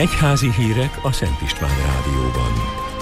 Egyházi hírek a Szent István Rádióban.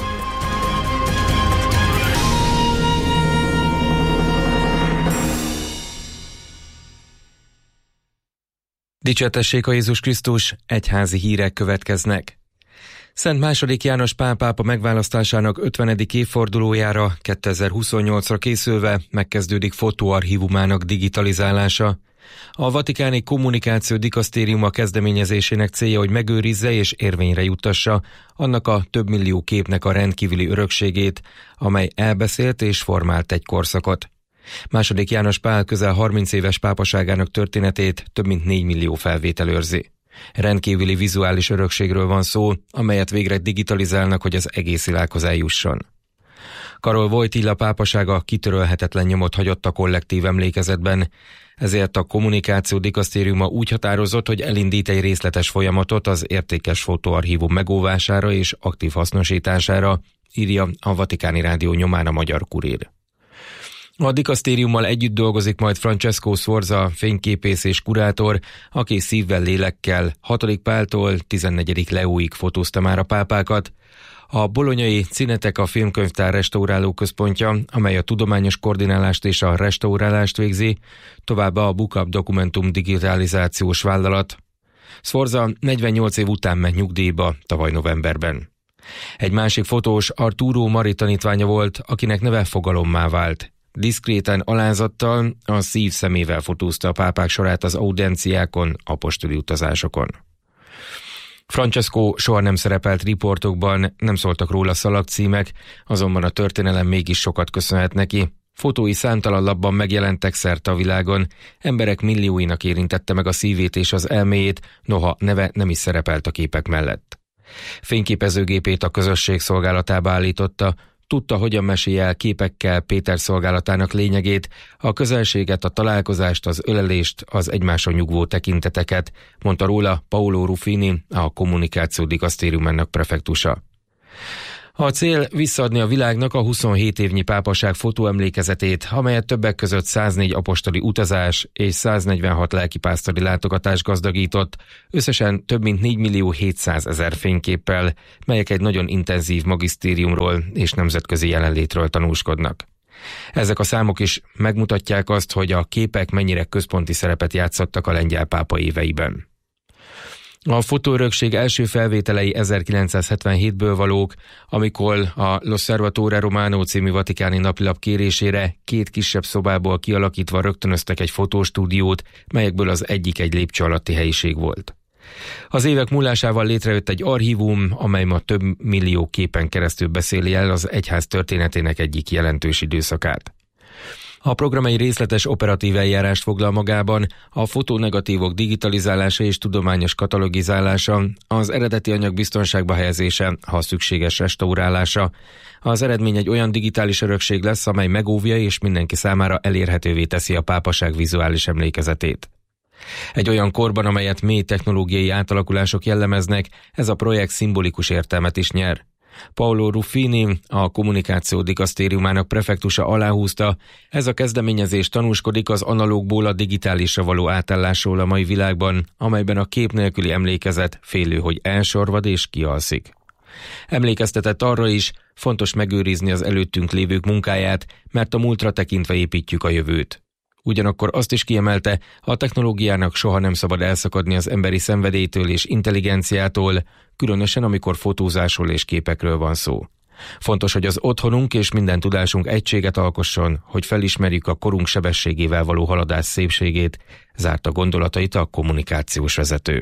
Dicsértessék a Jézus Krisztus, egyházi hírek következnek. Szent II. János Pál pápa megválasztásának 50. évfordulójára 2028-ra készülve megkezdődik fotóarchívumának digitalizálása. A Vatikáni Kommunikáció Dikasztériuma kezdeményezésének célja, hogy megőrizze és érvényre juttassa annak a több millió képnek a rendkívüli örökségét, amely elbeszélt és formált egy korszakot. II. János Pál közel 30 éves pápaságának történetét több mint 4 millió felvétel őrzi. Rendkívüli vizuális örökségről van szó, amelyet végre digitalizálnak, hogy az egész világhoz eljusson. Karol Wojtyla pápasága kitörölhetetlen nyomot hagyott a kollektív emlékezetben, ezért a Kommunikáció Dikasztériuma úgy határozott, hogy elindít egy részletes folyamatot az értékes fotóarchívum megóvására és aktív hasznosítására, írja a Vatikáni Rádió nyomán a Magyar Kurír. A dikasztériummal együtt dolgozik majd Francesco Sforza, fényképész és kurátor, aki szívvel, lélekkel 6. Páltól 14. Leóig fotózta már a pápákat. A bolonyai Cineteka filmkönyvtár restauráló központja, amely a tudományos koordinálást és a restaurálást végzi, továbbá a Book Up Dokumentum digitalizációs vállalat. Sforza 48 év után ment nyugdíjba tavaly novemberben. Egy másik fotós Arturo Mari tanítványa volt, akinek neve fogalommá vált. Diszkréten, alázattal, a szív szemével fotózta a pápák sorát az audienciákon, apostoli utazásokon. Francesco soha nem szerepelt riportokban, nem szóltak róla szalagcímek, azonban a történelem mégis sokat köszönhet neki. Fotói számtalan lapban megjelentek szerte a világon, emberek millióinak érintette meg a szívét és az elméjét, noha neve nem is szerepelt a képek mellett. Fényképezőgépét a közösség szolgálatába állította, tudta, hogyan mesélje el képekkel Péter szolgálatának lényegét, a közelséget, a találkozást, az ölelést, az egymáson nyugvó tekinteteket, mondta róla Paolo Ruffini, a Kommunikáció Dikasztériumának prefektusa. A cél visszaadni a világnak a 27 évnyi pápaság fotóemlékezetét, amelyet többek között 104 apostoli utazás és 146 lelkipásztori látogatás gazdagított, összesen több mint 4.700.000 fényképpel, melyek egy nagyon intenzív magisztériumról és nemzetközi jelenlétről tanúskodnak. Ezek a számok is megmutatják azt, hogy a képek mennyire központi szerepet játszottak a lengyel pápa éveiben. A fotóörökség első felvételei 1977-ből valók, amikor a L'Osservatore Romano című vatikáni napilap kérésére 2 kisebb szobából kialakítva rögtönöztek egy fotóstúdiót, melyekből az egyik egy lépcső alatti helyiség volt. Az évek múlásával létrejött egy archívum, amely ma több millió képen keresztül beszéli el az egyház történetének egyik jelentős időszakát. A program egy részletes operatív eljárást foglal magában, a fotónegatívok digitalizálása és tudományos katalogizálása, az eredeti anyag biztonságba helyezése, ha szükséges restaurálása. Az eredmény egy olyan digitális örökség lesz, amely megóvja és mindenki számára elérhetővé teszi a pápaság vizuális emlékezetét. Egy olyan korban, amelyet mély technológiai átalakulások jellemeznek, ez a projekt szimbolikus értelmet is nyer. Paolo Ruffini, a Kommunikáció Dikasztériumának prefektusa aláhúzta, ez a kezdeményezés tanúskodik az analógból a digitálisra való átállásról a mai világban, amelyben a kép nélküli emlékezet félő, hogy elsorvad és kialszik. Emlékeztetett arra is, fontos megőrizni az előttünk lévők munkáját, mert a múltra tekintve építjük a jövőt. Ugyanakkor azt is kiemelte, a technológiának soha nem szabad elszakadni az emberi szenvedélytől és intelligenciától, különösen amikor fotózásról és képekről van szó. Fontos, hogy az otthonunk és minden tudásunk egységet alkosson, hogy felismerjük a korunk sebességével való haladás szépségét, zárta gondolatait a kommunikációs vezető.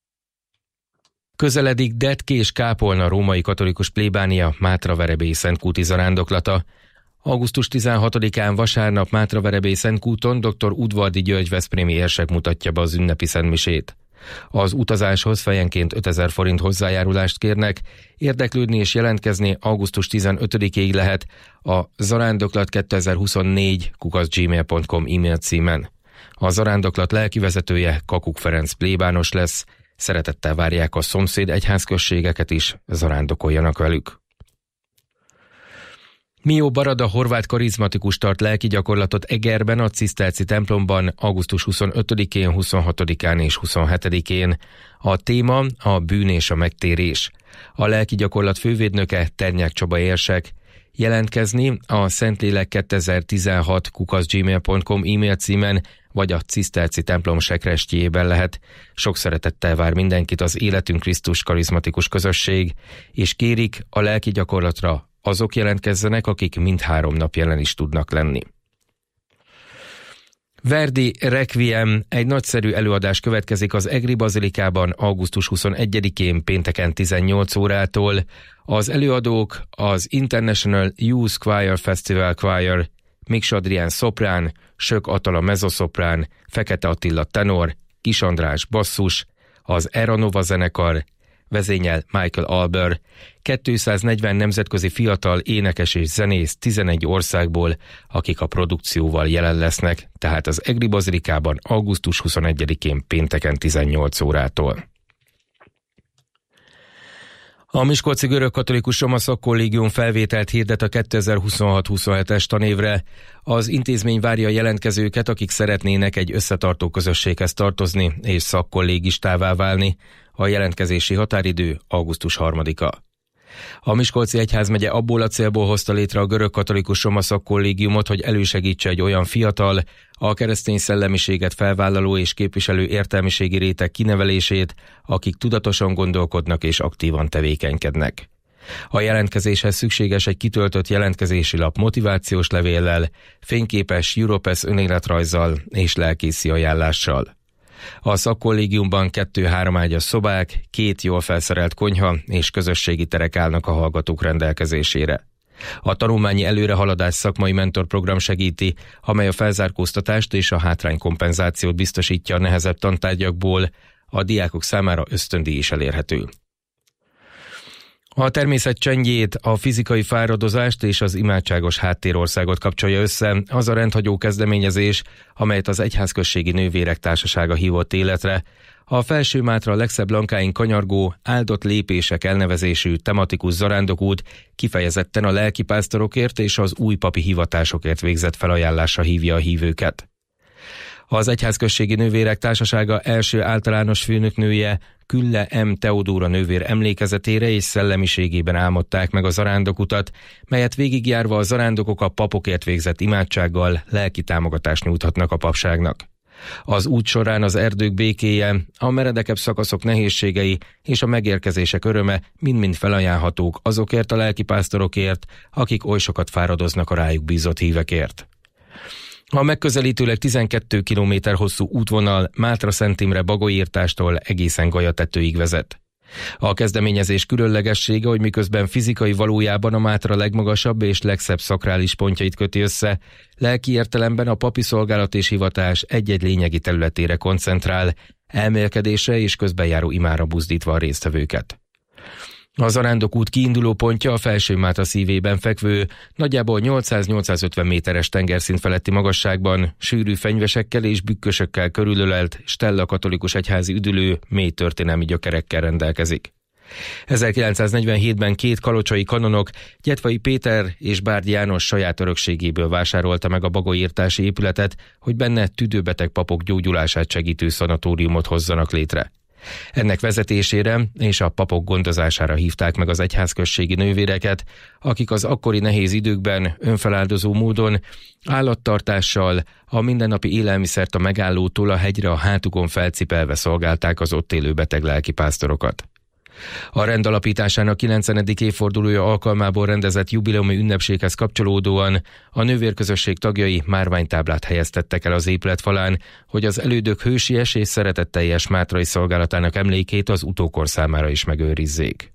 Közeledik Detki és Kápolna római katolikus plébánia Mátraverebélyi Szentkúti zarándoklata. Augusztus 16-án vasárnap Mátraverebélyi Szentkúton dr. Udvardi György veszprémi érsek mutatja be az ünnepi szentmisét. Az utazáshoz fejenként 5000 forint hozzájárulást kérnek, érdeklődni és jelentkezni augusztus 15-ig lehet a zarándoklat2024@gmail.com e-mail címen. A zarándoklat lelkivezetője Kakuk Ferenc plébános lesz, szeretettel várják a szomszéd egyházközségeket is, zarándokoljanak velük. Mio Barada horvát karizmatikus tart lelki gyakorlatot Egerben, a Ciszterci templomban augusztus 25-én, 26-án és 27-én. A téma a bűn és a megtérés. A lelki gyakorlat fővédnöke Ternyák Csaba érsek. Jelentkezni a szentlélek2016@gmail.com e-mail címen vagy a Ciszterci templom sekrestjében lehet. Sok szeretettel vár mindenkit az Életünk Krisztus karizmatikus közösség, és kérik, a lelki gyakorlatra azok jelentkezzenek, akik mindhárom nap jelen is tudnak lenni. Verdi Requiem, egy nagyszerű előadás következik az Egri Bazilikában augusztus 21-én pénteken 18 órától. Az előadók az International Youth Choir Festival Choir, Miks Adrián szoprán, Sök Atala mezoszoprán, Fekete Attila tenor, Kis András basszus, az Eranova zenekar, vezényel Michael Alber, 240 nemzetközi fiatal énekes és zenész 11 országból, akik a produkcióval jelen lesznek, tehát az Egri Bazilikában augusztus 21-én pénteken 18 órától. A Miskolci Görögkatolikus Roma Szakkollégium felvételt hirdet a 2026-27-es tanévre. Az intézmény várja a jelentkezőket, akik szeretnének egy összetartó közösséghez tartozni és szakkollégistává válni. A jelentkezési határidő augusztus 3-a. A Miskolci Egyházmegye abból a célból hozta létre a Görögkatolikus Roma Szakkollégiumot, hogy elősegítse egy olyan fiatal, a keresztény szellemiséget felvállaló és képviselő értelmiségi réteg kinevelését, akik tudatosan gondolkodnak és aktívan tevékenykednek. A jelentkezéshez szükséges egy kitöltött jelentkezési lap motivációs levéllel, fényképes Europass önéletrajzzal és lelkészi ajánlással. A szakkollégiumban 2-3 ágyas szobák, 2 jól felszerelt konyha és közösségi terek állnak a hallgatók rendelkezésére. A tanulmányi előrehaladás szakmai mentorprogram segíti, amely a felzárkóztatást és a hátránykompenzációt biztosítja a nehezebb tantárgyakból, a diákok számára ösztöndíj is elérhető. A természet csendjét, a fizikai fáradozást és az imádságos háttérországot kapcsolja össze az a rendhagyó kezdeményezés, amelyet az Egyházközségi Nővérek Társasága hívott életre. A Felső-Mátra legszebb lankáin kanyargó, áldott lépések elnevezésű tematikus zarándokút kifejezetten a lelkipásztorokért és az új papi hivatásokért végzett felajánlásra hívja a hívőket. Az Egyházközségi Nővérek Társasága első általános főnöknője, Külle M. Teodóra nővér emlékezetére és szellemiségében álmodták meg a zarándokutat, melyet végigjárva a zarándokok a papokért végzett imádsággal lelki támogatást nyújthatnak a papságnak. Az út során az erdők békéje, a meredekebb szakaszok nehézségei és a megérkezések öröme mind-mind felajánlhatók azokért a lelkipásztorokért, akik oly sokat fáradoznak a rájuk bízott hívekért. A megközelítőleg 12 km hosszú útvonal Mátra-Szent Imre Bagolyirtástól egészen Galyatetőig vezet. A kezdeményezés különlegessége, hogy miközben fizikai valójában a Mátra legmagasabb és legszebb szakrális pontjait köti össze, lelki értelemben a papi szolgálat és hivatás egy-egy lényegi területére koncentrál, elmélkedésre és közbenjáró imára buzdítva a résztvevőket. A zarándokút kiinduló pontja a Felső-Mátra szívében fekvő, nagyjából 800-850 méteres tengerszint feletti magasságban, sűrű fenyvesekkel és bükkösökkel körülölelt Stella katolikus egyházi üdülő, mély történelmi gyökerekkel rendelkezik. 1947-ben 2 kalocsai kanonok, Gyetvai Péter és Bárd János saját örökségéből vásárolta meg a bagolyirtási épületet, hogy benne tüdőbeteg papok gyógyulását segítő szanatóriumot hozzanak létre. Ennek vezetésére és a papok gondozására hívták meg az egyházközségi nővéreket, akik az akkori nehéz időkben önfeláldozó módon állattartással, a mindennapi élelmiszert a megállótól a hegyre a hátukon felcipelve szolgálták az ott élő beteg lelkipásztorokat. A rend alapításának 90. évfordulója alkalmából rendezett jubileumi ünnepséghez kapcsolódóan a nővérközösség tagjai márványtáblát helyeztettek el az épület falán, hogy az elődök hősies és szeretetteljes mátrai szolgálatának emlékét az utókor számára is megőrizzék.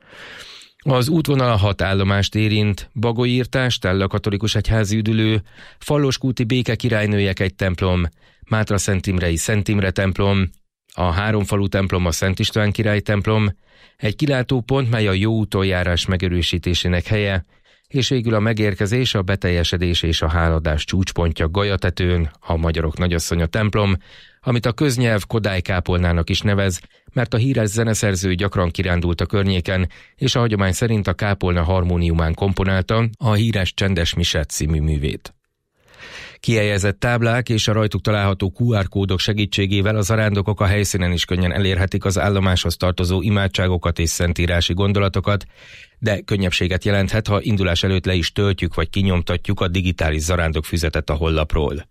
Az útvonal 6 állomást érint: Bagolyirtás, Stella katolikus egyházi üdülő, Falloskúti Béke királynőjek egy templom, Mátra-Szent Imrei Szent Imre templom, a Háromfalu templom a Szent István király templom, egy kilátópont, mely a jó úton járás megerősítésének helye, és végül a megérkezés, a beteljesedés és a háladás csúcspontja Galyatetőn, a Magyarok Nagyasszonya templom, amit a köznyelv Kodály kápolnának is nevez, mert a híres zeneszerző gyakran kirándult a környéken, és a hagyomány szerint a kápolna harmóniumán komponálta a híres Csendes Mise című művét. Kihelyezett táblák és a rajtuk található QR kódok segítségével a zarándokok a helyszínen is könnyen elérhetik az állomáshoz tartozó imádságokat és szentírási gondolatokat, de könnyebbséget jelenthet, ha indulás előtt le is töltjük vagy kinyomtatjuk a digitális zarándokfüzetet a honlapról.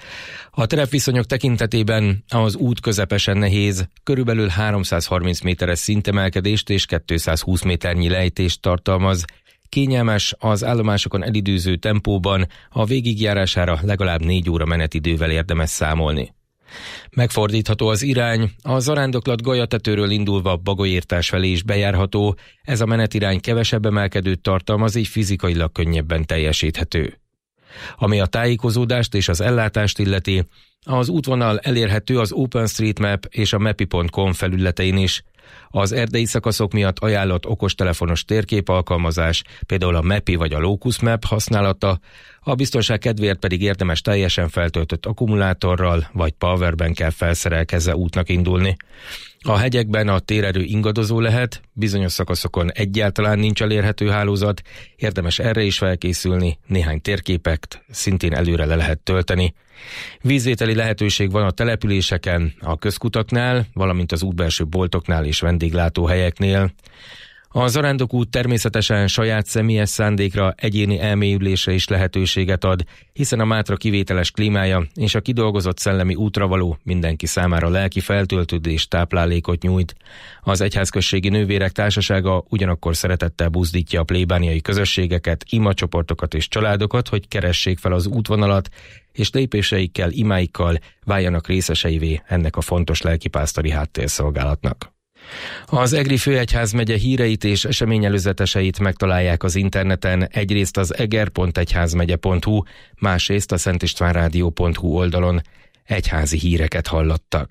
A terepviszonyok tekintetében az út közepesen nehéz, körülbelül 330 méteres szintemelkedést és 220 méternyi lejtést tartalmaz. Kényelmes, az állomásokon elidőző tempóban, a végigjárására legalább 4 óra menetidővel érdemes számolni. Megfordítható az irány, a zarándoklat Galyatetőről indulva Bagolyértás felé is bejárható, ez a menetirány kevesebb emelkedőt tartalmaz, így fizikailag könnyebben teljesíthető. Ami a tájékozódást és az ellátást illeti, az útvonal elérhető az OpenStreetMap és a mapi.com felületein is. Az erdei szakaszok miatt ajánlott okostelefonos térképalkalmazás, például a Mapi vagy a Locus Map használata, a biztonság kedvéért pedig érdemes teljesen feltöltött akkumulátorral vagy powerbankkel felszerelkezve útnak indulni. A hegyekben a térerő ingadozó lehet, bizonyos szakaszokon egyáltalán nincs elérhető hálózat, érdemes erre is felkészülni, néhány térképet szintén előre le lehet tölteni. Vízvételi lehetőség van a településeken, a közkutaknál, valamint az útbelső boltoknál és vendéglátóhelyeknél. A zarándokút természetesen saját személyes szándékra, egyéni elmélyülésre is lehetőséget ad, hiszen a Mátra kivételes klímája és a kidolgozott szellemi útravaló mindenki számára lelki feltöltődés táplálékot nyújt. Az Egyházközségi Nővérek Társasága ugyanakkor szeretettel buzdítja a plébániai közösségeket, imacsoportokat és családokat, hogy keressék fel az útvonalat, és lépéseikkel, imáikkal váljanak részeseivé ennek a fontos lelkipásztori háttérszolgálatnak. Az Egri Főegyházmegye híreit és eseményelőzeteseit megtalálják az interneten, egyrészt az eger.egyházmegye.hu, másrészt a szentistvánrádió.hu oldalon. Egyházi híreket hallottak.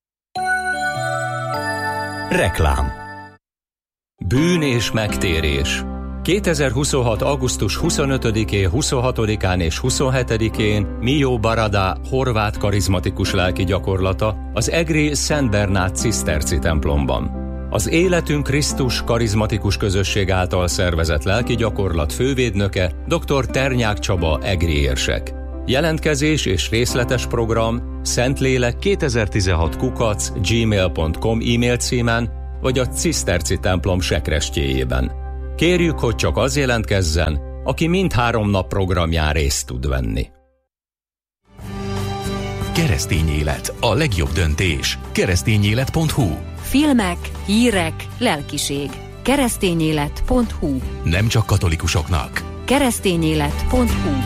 Reklám. Bűn és megtérés. 2026. augusztus 25-én, 26-án és 27-én Mio Barada horvát karizmatikus lelki gyakorlata az egri Szent Bernát ciszterci templomban. Az Életünk Krisztus karizmatikus közösség által szervezett lelki gyakorlat fővédnöke dr. Ternyák Csaba egri érsek. Jelentkezés és részletes program szentlélek2016@gmail.com e-mail címen vagy a ciszterci templom sekrestjéjében. Kérjük, hogy csak az jelentkezzen, aki mindhárom nap programján részt tud venni. Keresztény élet, a legjobb döntés. Keresztényélet.hu. Filmek, hírek, lelkiség. Keresztényélet.hu. Nem csak katolikusoknak. Keresztényélet.hu.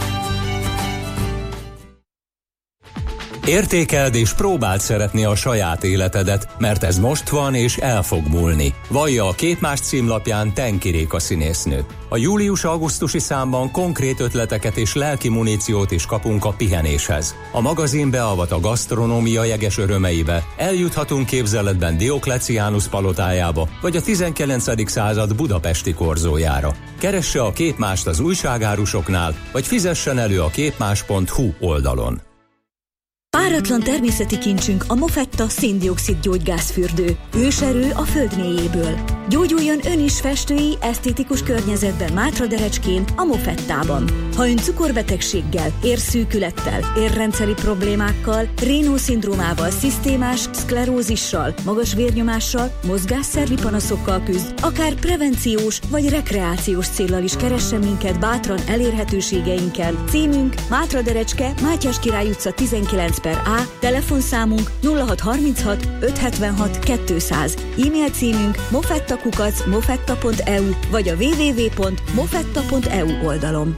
Értékeld és próbáld szeretni a saját életedet, mert ez most van és el fog múlni. Vallja a Képmás címlapján Tenki Réka színésznő. A július-augusztusi számban konkrét ötleteket és lelki muníciót is kapunk a pihenéshez. A magazin beavat a gasztronómia jeges örömeibe, eljuthatunk képzeletben Diokleciánus palotájába, vagy a 19. század budapesti korzójára. Keresse a Képmást az újságárusoknál, vagy fizessen elő a képmás.hu oldalon. Páratlan természeti kincsünk a Mofetta szén-dioxid gyógygázfürdő. Őserő a föld mélyéből. Gyógyuljon ön is festői, esztétikus környezetben Mátraderecskén, a Mofettában. Ha ön cukorbetegséggel, érszűkülettel, érrendszeri problémákkal, Raynaud-szindrómával, szisztémás szklerózissal, magas vérnyomással, mozgásszervi panaszokkal küzd, akár prevenciós vagy rekreációs céllal is keressen minket bátran elérhetőségeinkkel. Címünk Mátraderecske, Mátyás Király utca 19/A, telefonszámunk 0636 576 200, e-mail címünk mofetta@mofetta.eu vagy a www.mofetta.eu oldalon.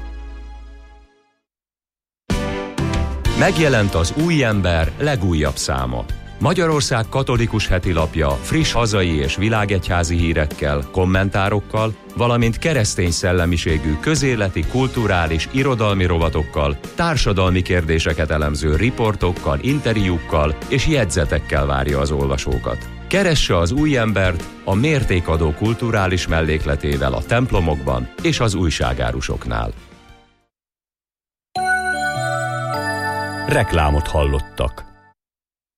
Megjelent az Új Ember legújabb száma. Magyarország katolikus hetilapja friss hazai és világegyházi hírekkel, kommentárokkal, valamint keresztény szellemiségű közéleti, kulturális, irodalmi rovatokkal, társadalmi kérdéseket elemző riportokkal, interjúkkal és jegyzetekkel várja az olvasókat. Keresse az új embert a mértékadó kulturális mellékletével a templomokban és az újságárusoknál. Reklámot hallottak.